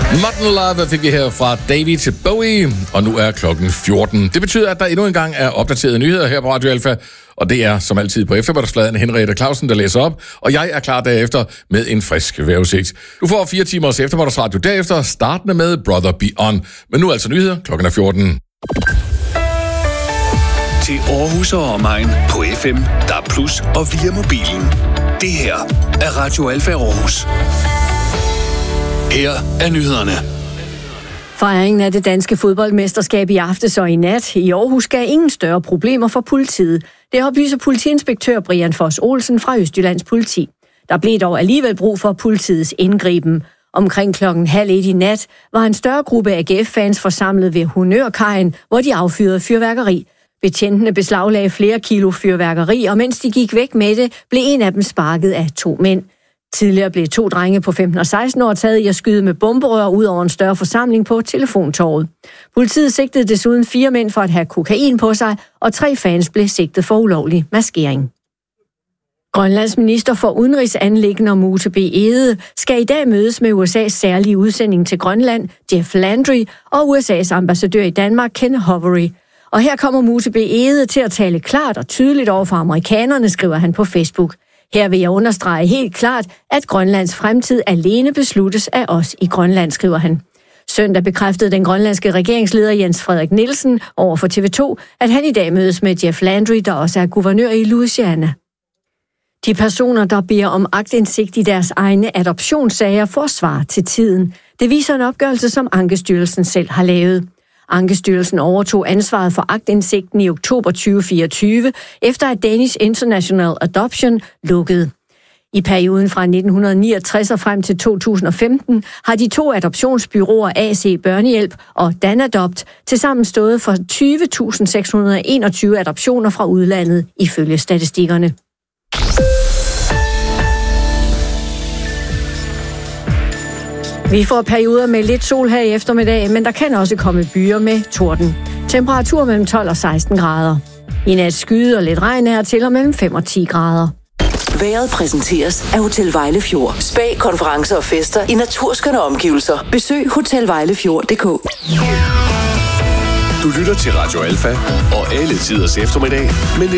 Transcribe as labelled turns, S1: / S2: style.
S1: Modern Love fik vi her fra David til Bowie, og nu er klokken 14. Det betyder, at der endnu en gang er opdaterede nyheder her på Radio Alfa, og det er som altid på eftermiddagsfladen Henriette Clausen, der læser op, og jeg er klar derefter med en frisk vejrudsigt. Du får 4 timers eftermiddagsradio derefter, startende med Brother Be On. Men nu altså nyheder, klokken er 14.
S2: Til Aarhus og omegn på FM, DAB+ og via mobilen. Det her er Radio Alfa Aarhus. Her er nyhederne.
S3: Fejringen af det danske fodboldmesterskab i aftes og i nat i Aarhus gav ingen større problemer for politiet. Det oplyser politiinspektør Brian Foss Olsen fra Østjyllands Politi. Der blev dog alligevel brug for politiets indgriben. Omkring 12:30 i nat var en større gruppe AGF-fans forsamlet ved Honørkajen, hvor de affyrede fyrværkeri. Betjentene beslaglagde flere kilo fyrværkeri, og mens de gik væk med det, blev en af dem sparket af 2 mænd. Tidligere blev 2 drenge på 15 og 16 år taget i at skyde med bomberør ud over en større forsamling på Telefontorvet. Politiet sigtede desuden 4 mænd for at have kokain på sig, og 3 fans blev sigtet for ulovlig maskering. Grønlands minister for udenrigsanliggender Mute B. Egede skal i dag mødes med USA's særlige udsending til Grønland, Jeff Landry, og USA's ambassadør i Danmark, Ken Hovery. Og her kommer Mute B. Egede til at tale klart og tydeligt over for amerikanerne, skriver han på Facebook. Her vil jeg understrege helt klart, at Grønlands fremtid alene besluttes af os i Grønland, skriver han. Søndag bekræftede den grønlandske regeringsleder Jens Frederik Nielsen over for TV2, at han i dag mødes med Jeff Landry, der også er guvernør i Louisiana. De personer, der beder om aktindsigt i deres egne adoptionssager, får svar til tiden. Det viser en opgørelse, som Ankestyrelsen selv har lavet. Ankestyrelsen overtog ansvaret for aktindsigten i oktober 2024, efter at Danish International Adoption lukkede. I perioden fra 1969 og frem til 2015 har de 2 adoptionsbyråer AC Børnehjælp og Danadopt tilsammen stået for 20.621 adoptioner fra udlandet, ifølge statistikkerne. Vi får perioder med lidt sol her i eftermiddag, men der kan også komme byer med torden. Temperatur mellem 12 og 16 grader. I nat skyde og lidt regn her til og mellem 5 og 10 grader.
S4: Vejret præsenteres af Hotel Vejlefjord. Spa, konferencer og fester i naturskønne omgivelser. Besøg hotelvejlefjord.dk.
S2: Du lytter til Radio Alfa og alle tiders eftermiddag med